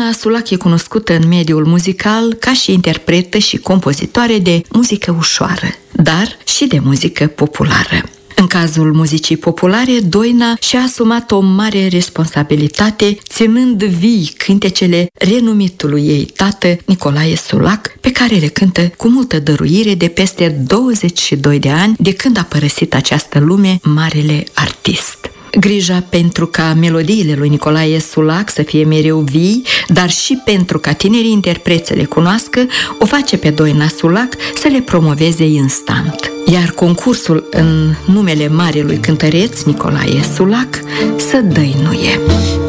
Doina Sulac e cunoscută în mediul muzical ca și interpretă și compozitoare de muzică ușoară, dar și de muzică populară. În cazul muzicii populare, Doina și-a asumat o mare responsabilitate, ținând vii cântecele renumitului ei tată, Nicolae Sulac, pe care le cântă cu multă dăruire de peste 22 de ani de când a părăsit această lume marele artist. Grija pentru ca melodiile lui Nicolae Sulac să fie mereu vii, dar și pentru ca tinerii interpreți să le cunoască, o face pe Doina Sulac să le promoveze instant. Iar concursul în numele marelui cântăreț Nicolae Sulac să dăinuie.